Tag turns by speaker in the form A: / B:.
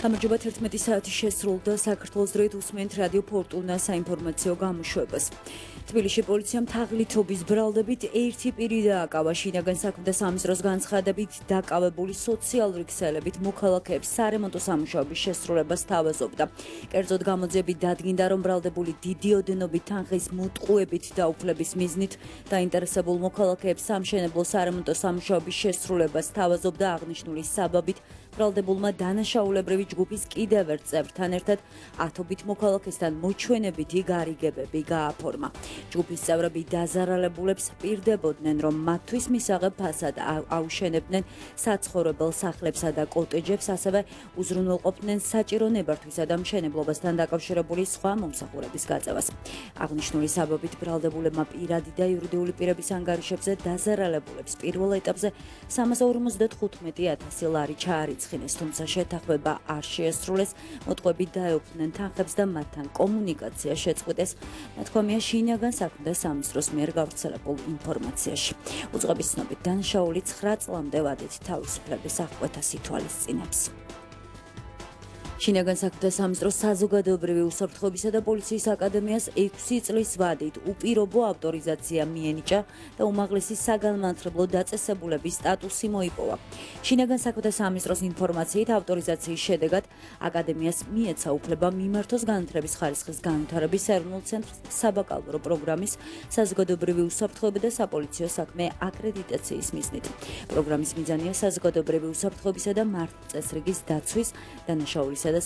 A: გამარჯობა 11 საათი შესრულდა საქართველოს დროით უსმენთ რადიო ფორტუნა საინფორმაციო გამოშვებას. თბილისში პოლიციამ თაღლითობის ბრალდებით ერთი პირი დააკავა. შინაგან საქმეთა სამინისტროს განცხადებით დაკავებული სოციალური ქსელებით მოქალაქეებს სარემონტო სამუშაოების შესრულებას თავაზობდა. კერძოდ გამოძიებით დადგინდა, რომ ბრალდებული დიდი ოდენობით თანხის მოტყუებით დაუფლების მიზნით დაინტერესებულ მოქალაქეებს სამშენებლო სარემონტო სამუშაოების შესრულებას თავაზობდა. აღნიშნული საბაბით ბრალდებულმა დანაშაულებრივი ჯგუფის კიდევ ერთ წევრთან ერთად ათობით მოქალაქესთან მოჩვენებითი გარიგებები გააფორმა. ჯგუფის წევრები დაზარალებულებს პირდებოდნენ, რომ მათთვის მისაღებ ფასად აუშენებდნენ საცხოვრებელ სახლებსა და კოტეჯებს, ასევე უზრუნველყოფდნენ საჭირო ნებართვისა და მშენებლობასთან დაკავშირებული სხვა მომსახურების გაწევას. აღნიშნული საბაბით ბრალდებულებმა პირადი და იურიდიული პირების ანგარიშებზე დაზარალებულებს პირველ ეტაპზე 355,000 ლარი ჩაარიცხინეს, თუმცა შეთანხმება არ შეასრულეს, მოტყუები დაეუფლნენ თანხებს და მათთან კომუნიკაცია შეწყვიტეს. ნათქვამია შინაგან საქმეთა სამინისტროს მიერ გავრცელებულ ინფორმაციაში. უწყების ცნობით დანაშაული 9 წლამდე ვადით თავისუფლების აღკვეთას ითვალისწინებს. შინაგან საქმეთა სამინისტროს საზოგადოებრივი უსაფრთხოებისა და პოლიციის აკადემიას 6 წლის ვადით უპირობო ავტორიზაცია მიენიჭა და უმაღლესი საგანმანათლებლო დაწესებულების სტატუსი მოიპოვა. შინაგან საქმეთა სამინისტროს ინფორმაციით ავტორიზაციის შედეგად აკადემიას მიეცა უფლება მიმართოს განათლების ხარისხის განვითარების ეროვნულ ცენტრს საბაკალავრო პროგრამის საზოგადოებრივი უსაფრთხოება და საპოლიციო საქმე აკრედიტაციის მიზნით. პროგრამის მიზანია საზოგადოებრივი უსაფრთხოებისა და მართლწესრიგის დაცვის, დანაშაულისა და